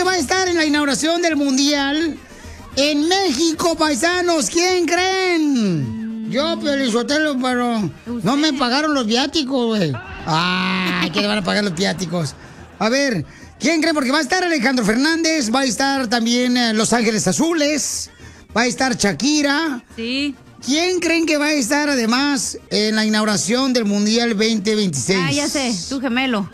va a estar en la inauguración del Mundial en México, paisanos? ¿Quién creen? Yo, Pelizotelo, pero no me pagaron los viáticos, güey. Ah, ¿qué le van a pagar los viáticos? A ver, ¿quién creen? Porque va a estar Alejandro Fernández, va a estar también Los Ángeles Azules, va a estar Shakira. Sí. ¿Quién creen que va a estar además en la inauguración del Mundial 2026? Ah, ya sé, tu gemelo.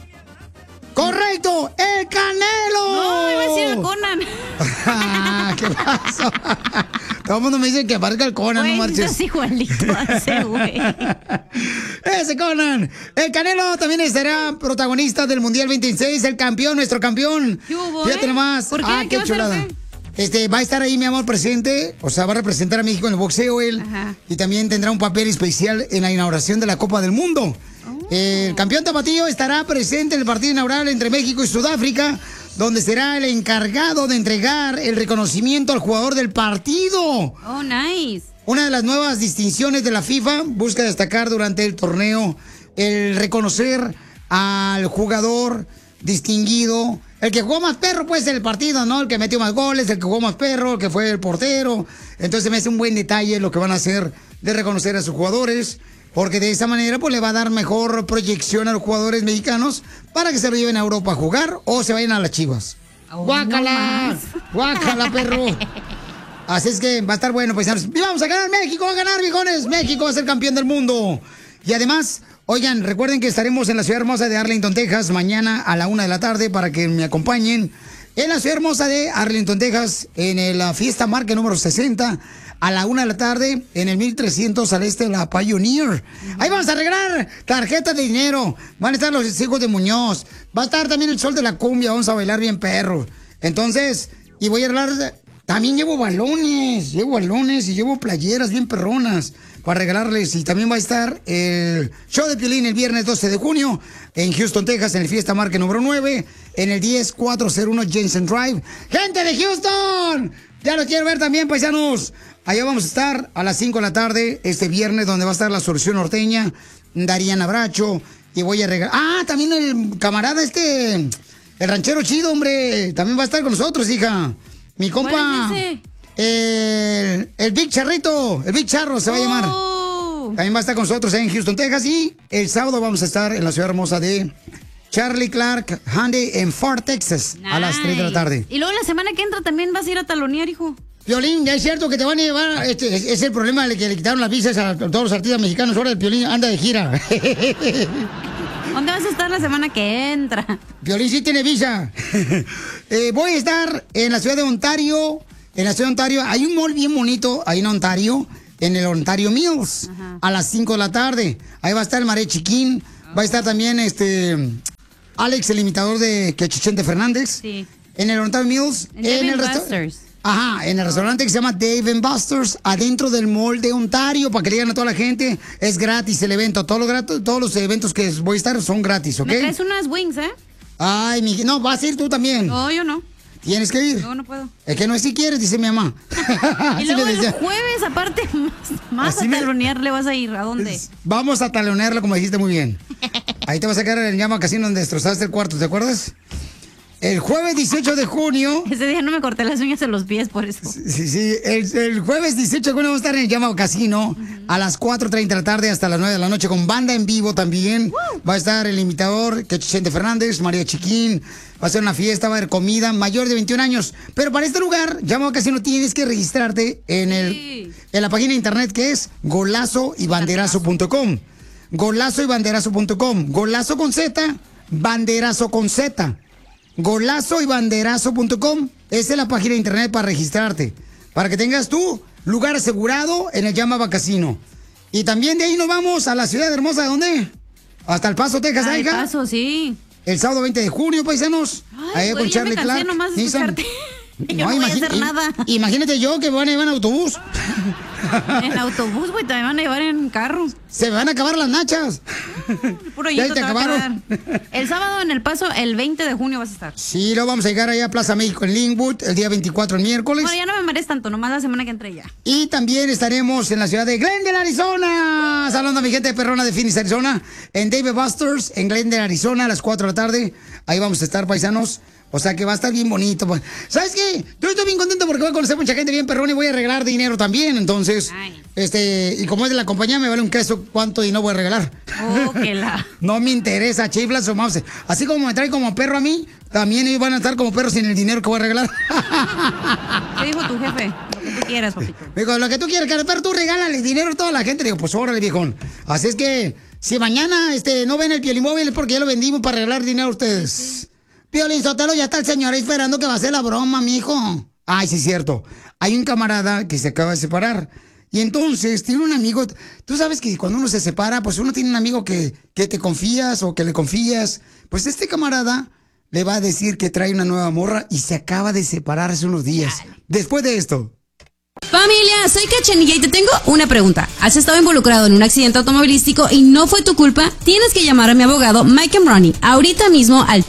¡Correcto! ¡El Canelo! No, iba a decir el Conan. ¿Qué pasó? Todo el mundo me dice que aparezca el Conan, Güey, no marches. estás igualito a ese, güey. Ese Conan. El Canelo también estará protagonista del Mundial 26, el campeón, nuestro campeón. ¿Qué hubo, Fíjate nomás. ¿Por qué? Ah, qué va a hacer, chulada. Va a estar ahí, mi amor, presente. O sea, va a representar a México en el boxeo él. Ajá. Y también tendrá un papel especial en la inauguración de la Copa del Mundo. El campeón tapatío estará presente en el partido inaugural entre México y Sudáfrica, donde será el encargado de entregar el reconocimiento al jugador del partido. Oh, nice. Una de las nuevas distinciones de la FIFA busca destacar durante el torneo el reconocer al jugador distinguido, el que jugó más perro, pues, en el partido, ¿no? El que metió más goles, el que jugó más perro, el que fue el portero. Entonces me hace un buen detalle lo que van a hacer de reconocer a sus jugadores, porque de esa manera, pues, le va a dar mejor proyección a los jugadores mexicanos para que se lo lleven a Europa a jugar o se vayan a las Chivas. Oh, ¡Guácala! No ¡Guácala, perro! Así es que va a estar bueno, paisanos. ¡Y vamos a ganar! ¡México va a ganar, viejones! ¡México va a ser campeón del mundo! Y además, oigan, recuerden que estaremos en la ciudad hermosa de Arlington, Texas, mañana a la 1 de la tarde para que me acompañen en la ciudad hermosa de Arlington, Texas, en la fiesta marca número 60, a la 1 de la tarde, en el 1300 al este de la Pioneer. Ahí vamos a regalar tarjetas de dinero. Van a estar los hijos de Muñoz. Va a estar también el Sol de la Cumbia. Vamos a bailar bien perro. Entonces, y voy a regalar... También llevo balones y llevo playeras bien perronas para regalarles. Y también va a estar el show de Piolín el viernes 12 de junio en Houston, Texas, en el Fiesta Market número 9, en el 10401 Jensen Drive. ¡Gente de Houston! Ya lo quiero ver también, paisanos. Allá vamos a estar a las 5 de la tarde este viernes, donde va a estar la Solución Norteña, Darían Abracho, y voy a regalar... Ah, también el camarada el ranchero chido, hombre, también va a estar con nosotros, hija. Mi compa, ¿Cuál es el Big Charrito, el Big Charro se va a llamar. También va a estar con nosotros en Houston, Texas. Y el sábado vamos a estar en la ciudad hermosa de Charlie Clark Hyundai en Fort Texas, a las 3 de la tarde. Y luego la semana que entra también vas a ir a talonear, hijo. Piolín, ya es cierto que te van a llevar, es el problema de que le quitaron las visas a todos los artistas mexicanos. Ahora el Piolín anda de gira. ¿Dónde vas a estar la semana que entra? Piolín sí tiene visa. Voy a estar en la ciudad de Ontario. En la ciudad de Ontario hay un mall bien bonito, ahí en Ontario, en el Ontario Mills, a las 5 de la tarde. Ahí va a estar el Maré Chiquín, va a estar también Alex, el imitador de Quechichente Fernández. Sí. En el Ontario Mills. En el Busters. Ajá, en el restaurante que se llama Dave & Buster's, adentro del mall de Ontario, para que le digan a toda la gente. Es gratis el evento. Todos los eventos que voy a estar son gratis, ¿ok? Me traes unas wings, ¿eh? Ay, no, vas a ir tú también. No, yo no. ¿Tienes que ir? No, no puedo. Es que no es si quieres, dice mi mamá. Y luego el jueves, aparte, más a talonear le vas a ir. ¿A dónde? Vamos a talonearlo, como dijiste muy bien. Ahí te vas a quedar en el Llama Casino donde destrozaste el cuarto, ¿te acuerdas? El jueves 18 de junio... Ese día no me corté las uñas en los pies, por eso. Sí. El jueves 18 de junio vamos a estar en el Llama Casino a las 4:30 de la tarde hasta las 9 de la noche con banda en vivo también. Va a estar el imitador Quechichente Fernández, María Chiquín. Va a ser una fiesta, va a haber comida, mayor de 21 años. Pero para este lugar, Llama Casino, tienes que registrarte en la página de internet que es golazoybanderazo.com. Golazoybanderazo.com. Golazo con Z, banderazo con Z. Golazoybanderazo.com. Esa es la página de internet para registrarte, para que tengas tu lugar asegurado en el Llama Casino. Y también de ahí nos vamos a la ciudad hermosa, ¿de dónde? Hasta El Paso, Texas, El hija. Paso, sí. El sábado 20 de junio, paisanos. Ay, ahí güey, con ya me Charlie cansé Clark. nomás de escucharte. Yo no voy a hacer nada. Imagínate yo que van a llevar en autobús. En autobús, güey, también van a llevar en carro. Se me van a acabar las nachas. Puro Ya hito te te va a acabaron. quedar. El sábado en El Paso, el 20 de junio vas a estar. Sí, luego vamos a llegar allá a Plaza México en Linwood el día 24, el miércoles. Bueno, ya no me marees tanto, nomás la semana que entré ya. Y también estaremos en la ciudad de Glendale, Arizona. Saludando a mi gente de perrona de Phoenix, Arizona. En Dave & Buster's, en Glendale, Arizona, a las 4 de la tarde. Ahí vamos a estar, paisanos. O sea que va a estar bien bonito. Pues. ¿Sabes qué? Yo estoy bien contento porque voy a conocer mucha gente bien perrón y voy a regalar dinero también. Entonces, y como es de la compañía, me vale un queso. ¿Cuánto dinero voy a regalar? Oh, que la... No me interesa, chiflas o mouse. Así como me trae como perro a mí, también ellos van a estar como perros sin el dinero que voy a regalar. ¿Qué dijo tu jefe? Lo que tú quieras, papito. Me dijo, lo que tú quieras, pero tú regálale dinero a toda la gente. Le digo, pues órale, viejón. Así es que, si mañana no ven el Piolimóvil es porque ya lo vendimos para regalar dinero a ustedes. Piolín Sotelo, ya está el señor ahí esperando que va a hacer la broma, mijo. Ay, sí es cierto. Hay un camarada que se acaba de separar. Y entonces tiene un amigo. Tú sabes que cuando uno se separa, pues uno tiene un amigo que te confías o que le confías. Pues este camarada le va a decir que trae una nueva morra y se acaba de separar hace unos días. Después de esto. Familia, soy Cachanilla y te tengo una pregunta. ¿Has estado involucrado en un accidente automovilístico y no fue tu culpa? Tienes que llamar a mi abogado Mike Ronnie ahorita mismo al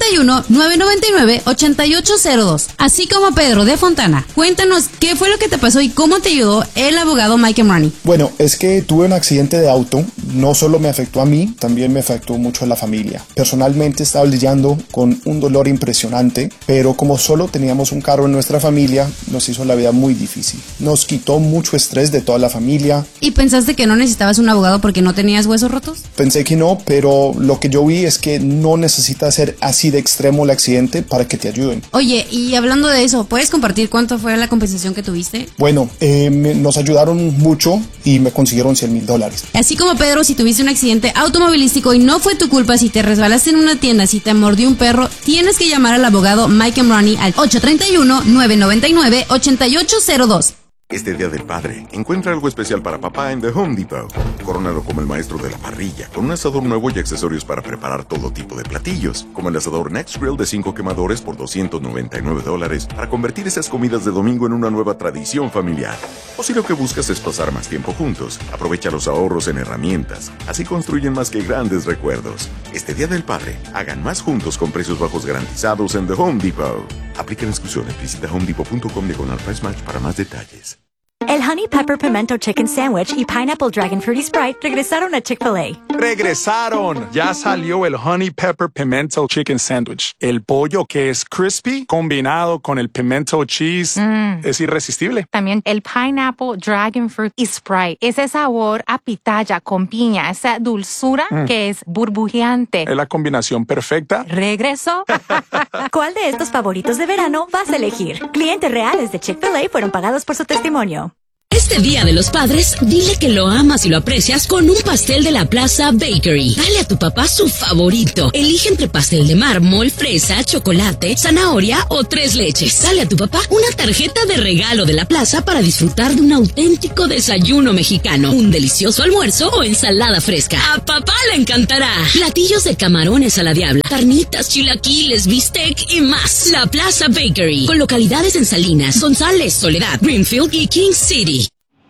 831-999-8802. Así como a Pedro de Fontana. Cuéntanos qué fue lo que te pasó y cómo te ayudó el abogado Mike Ronnie. Bueno, es que tuve un accidente de auto. No solo me afectó a mí, también me afectó mucho a la familia. Personalmente estaba lidiando con un dolor impresionante, pero como solo teníamos un carro en nuestra familia, nos hizo la vida muy difícil. Nos quitó mucho estrés de toda la familia. ¿Y pensaste que no necesitabas un abogado porque no tenías huesos rotos? Pensé que no, pero lo que yo vi es que no necesita ser así de extremo el accidente para que te ayuden. Oye, y hablando de eso, ¿puedes compartir cuánto fue la compensación que tuviste? Bueno, nos ayudaron mucho y me consiguieron $100,000. Así como Pedro, si tuviste un accidente automovilístico y no fue tu culpa, si te resbalaste en una tienda, si te mordió un perro, tienes que llamar al abogado Mike Ronnie al 831-999-8802. Este Día del Padre, encuentra algo especial para papá en The Home Depot. Corónalo como el maestro de la parrilla, con un asador nuevo y accesorios para preparar todo tipo de platillos, como el asador Next Grill de 5 quemadores por $299 para convertir esas comidas de domingo en una nueva tradición familiar. O si lo que buscas es pasar más tiempo juntos, aprovecha los ahorros en herramientas. Así construyen más que grandes recuerdos. Este Día del Padre, hagan más juntos con precios bajos garantizados en The Home Depot. Aplican exclusiones. Visita homedepot.com/price match para más detalles. El Honey Pepper Pimento Chicken Sandwich y Pineapple Dragon Fruity Sprite regresaron a Chick-fil-A. ¡Regresaron! Ya salió el Honey Pepper Pimento Chicken Sandwich. El pollo que es crispy combinado con el pimento cheese es irresistible. También el Pineapple Dragon Fruit y Sprite. Ese sabor a pitaya con piña, esa dulzura que es burbujeante. Es la combinación perfecta. ¿Regresó? ¿Cuál de estos favoritos de verano vas a elegir? Clientes reales de Chick-fil-A fueron pagados por su testimonio. Este Día de los Padres, dile que lo amas y lo aprecias con un pastel de la Plaza Bakery. Dale a tu papá su favorito. Elige entre pastel de mármol, fresa, chocolate, zanahoria o 3 leches. Dale a tu papá una tarjeta de regalo de la plaza para disfrutar de un auténtico desayuno mexicano, un delicioso almuerzo o ensalada fresca. A papá le encantará. Platillos de camarones a la diabla, carnitas, chilaquiles, bistec y más. La Plaza Bakery, con localidades en Salinas, González, Soledad, Greenfield y King City.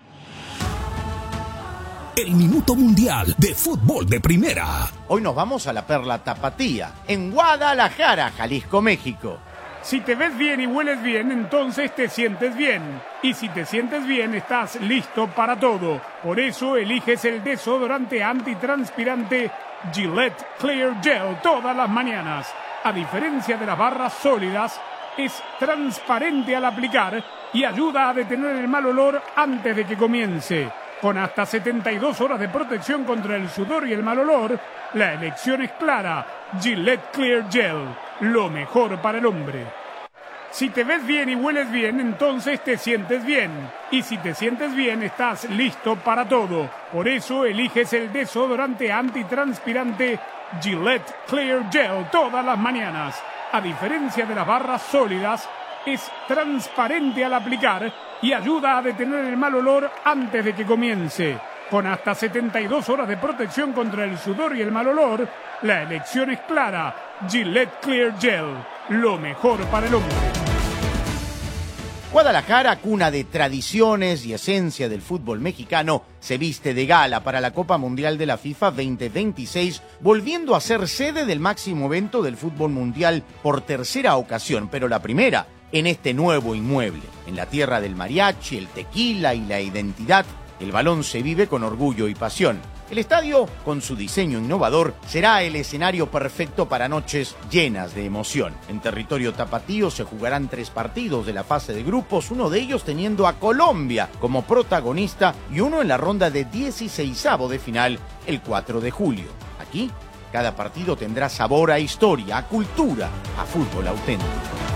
El Minuto Mundial de Fútbol de Primera. Hoy nos vamos a la Perla Tapatía, en Guadalajara, Jalisco, México. Si te ves bien y hueles bien, entonces te sientes bien. Y si te sientes bien, estás listo para todo. Por eso eliges el desodorante antitranspirante Gillette Clear Gel todas las mañanas. A diferencia de las barras sólidas, es transparente al aplicar y ayuda a detener el mal olor antes de que comience. Con hasta 72 horas de protección contra el sudor y el mal olor, la elección es clara. Gillette Clear Gel, lo mejor para el hombre. Si te ves bien y hueles bien, entonces te sientes bien. Y si te sientes bien, estás listo para todo. Por eso eliges el desodorante antitranspirante Gillette Clear Gel todas las mañanas. A diferencia de las barras sólidas, es transparente al aplicar y ayuda a detener el mal olor antes de que comience. Con hasta 72 horas de protección contra el sudor y el mal olor, la elección es clara. Gillette Clear Gel, lo mejor para el hombre. Guadalajara, cuna de tradiciones y esencia del fútbol mexicano, se viste de gala para la Copa Mundial de la FIFA 2026, volviendo a ser sede del máximo evento del fútbol mundial por tercera ocasión, pero la primera en este nuevo inmueble. En la tierra del mariachi, el tequila y la identidad, el balón se vive con orgullo y pasión. El estadio, con su diseño innovador, será el escenario perfecto para noches llenas de emoción. En territorio tapatío se jugarán 3 partidos de la fase de grupos, uno de ellos teniendo a Colombia como protagonista y uno en la ronda de 16avo de final el 4 de julio. Aquí, cada partido tendrá sabor a historia, a cultura, a fútbol auténtico.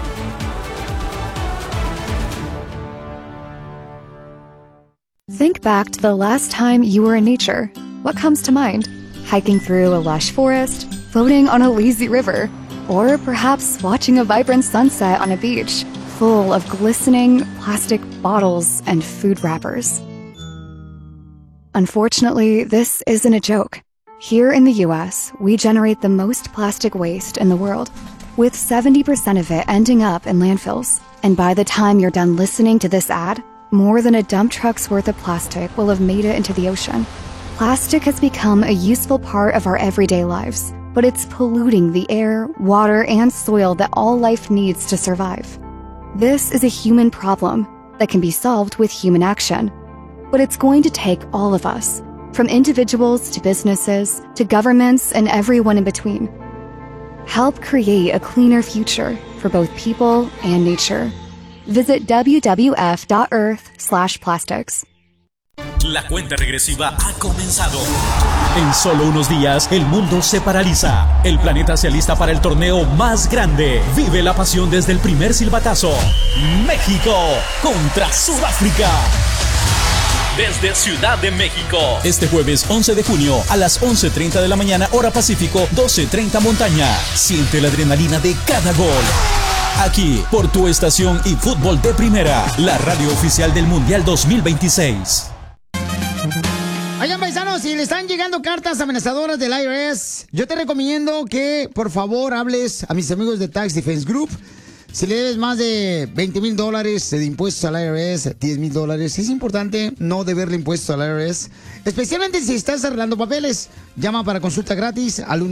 Think back to the last time you were in nature. What comes to mind? Hiking through a lush forest, floating on a lazy river, or perhaps watching a vibrant sunset on a beach full of glistening plastic bottles and food wrappers. Unfortunately, this isn't a joke. Here in the US, we generate the most plastic waste in the world, with 70% of it ending up in landfills. And by the time you're done listening to this ad, more than a dump truck's worth of plastic will have made it into the ocean. Plastic has become a useful part of our everyday lives, but it's polluting the air, water, and soil that all life needs to survive. This is a human problem that can be solved with human action. But it's going to take all of us, from individuals to businesses to governments and everyone in between. Help create a cleaner future for both people and nature. Visit wwf.earth/plastics. La cuenta regresiva ha comenzado. En solo unos días, el mundo se paraliza. El planeta se alista para el torneo más grande. Vive la pasión desde el primer silbatazo. México contra Sudáfrica. Desde Ciudad de México. Este jueves 11 de junio a las 11:30 de la mañana, hora Pacífico, 12:30 montaña. Siente la adrenalina de cada gol. Aquí, por tu estación y Fútbol de Primera, la radio oficial del Mundial 2026. Oigan, paisanos, si le están llegando cartas amenazadoras del IRS, yo te recomiendo que, por favor, hables a mis amigos de Tax Defense Group. Si le debes más de $20,000 de impuestos al IRS, $10,000, es importante no deberle impuestos al IRS, especialmente si estás arreglando papeles. Llama para consulta gratis al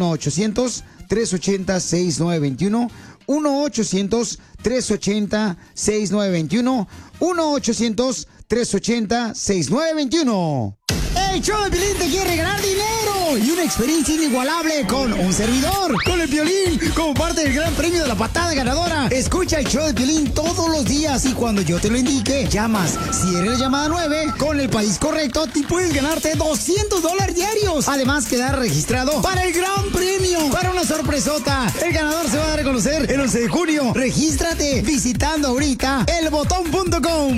1-800-380-6921, 1-800-380-6921, 1-800-380-6921. El show de Piolín te quiere ganar dinero y una experiencia inigualable con un servidor, con el Piolín, como parte del gran premio de la patada ganadora. Escucha el show de Piolín todos los días y cuando yo te lo indique, llamas. Si eres la llamada 9, con el país correcto, te puedes ganarte $200 diarios. Además, quedar registrado para el gran premio, para una sorpresota. El ganador se va a dar a conocer el 11 de junio. Regístrate visitando ahorita elbotón.com.